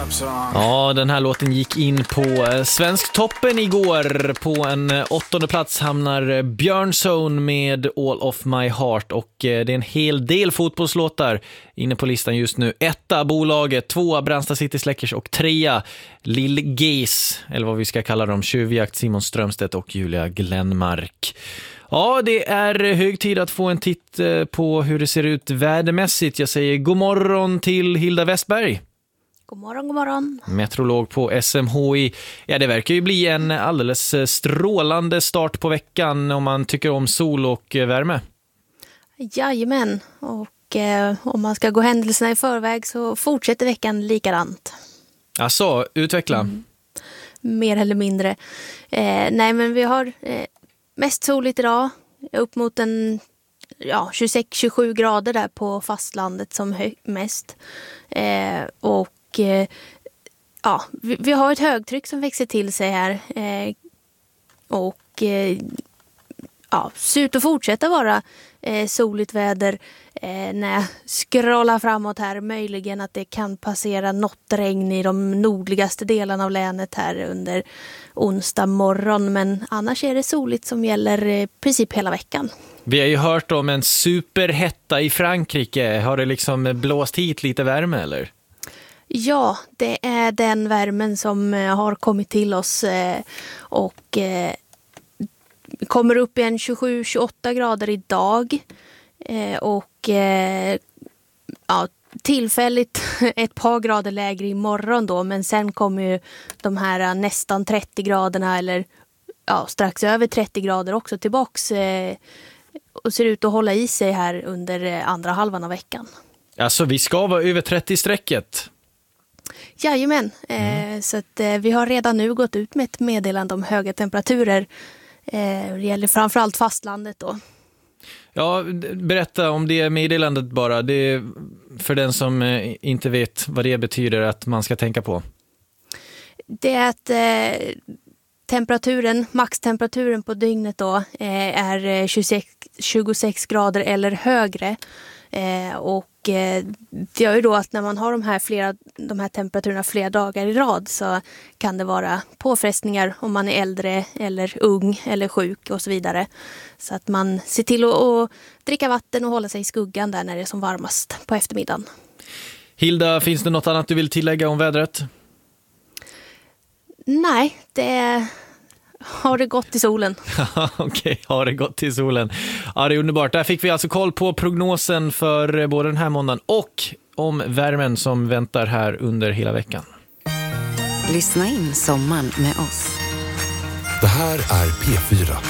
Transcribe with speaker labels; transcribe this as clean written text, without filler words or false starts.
Speaker 1: Ja, den här låten gick in på Svensktoppen igår. På en 8:e plats hamnar Björnzone med All of My Heart. Och det är en hel del fotbollslåtar inne på listan just nu. 1:a Bolaget, 2:a Brandsta City Släckers och 3:a Lil Gaze, eller vad vi ska kalla dem, Tjuvjakt, Simon Strömstedt och Julia Glenmark. Ja, det är hög tid att få en titt på hur det ser ut vädermässigt. Jag säger god morgon till Hilda Westberg.
Speaker 2: God morgon, god morgon.
Speaker 1: Meteorolog på SMHI. Ja, det verkar ju bli en alldeles strålande start på veckan om man tycker om sol och värme.
Speaker 2: Jajamän, och om man ska gå händelserna i förväg så fortsätter veckan likadant.
Speaker 1: Alltså, utveckla.
Speaker 2: Mer eller mindre. Nej, men vi har mest soligt idag. Upp mot 26-27 grader där på fastlandet som mest. Vi har ett högtryck som växer till sig här. Ser ut att fortsätta vara soligt väder när jag scrollar framåt här. Möjligen att det kan passera något regn i de nordligaste delarna av länet här under onsdag morgon. Men annars är det soligt som gäller i princip hela veckan.
Speaker 1: Vi har ju hört om en superhetta i Frankrike. Har det liksom blåst hit lite värme eller?
Speaker 2: Ja, det är den värmen som har kommit till oss och kommer upp i en 27-28 grader idag tillfälligt ett par grader lägre imorgon då, men sen kommer ju de här nästan 30 graderna eller strax över 30 grader också tillbaks och ser ut att hålla i sig här under andra halvan av veckan.
Speaker 1: Alltså vi ska vara över 30-strecket.
Speaker 2: Jajamän, så att vi har redan nu gått ut med ett meddelande om höga temperaturer. Det gäller framförallt fastlandet då. Ja,
Speaker 1: berätta om det meddelandet bara. Det är för den som inte vet vad det betyder att man ska tänka på.
Speaker 2: Det är att maxtemperaturen på dygnet då är 26 grader eller högre. Det gör ju då att när man har de här temperaturerna flera dagar i rad så kan det vara påfrestningar om man är äldre eller ung eller sjuk och så vidare. Så att man ser till att dricka vatten och hålla sig i skuggan där när det är som varmast på eftermiddagen.
Speaker 1: Hilda, finns det något annat du vill tillägga om vädret?
Speaker 2: Nej, har det gått i solen.
Speaker 1: Okej, har det gått i solen. Ja, det är underbart. Där fick vi alltså koll på prognosen för både den här måndagen och om värmen som väntar här under hela veckan.
Speaker 3: Lyssna in sommaren med oss.
Speaker 4: Det här är P4.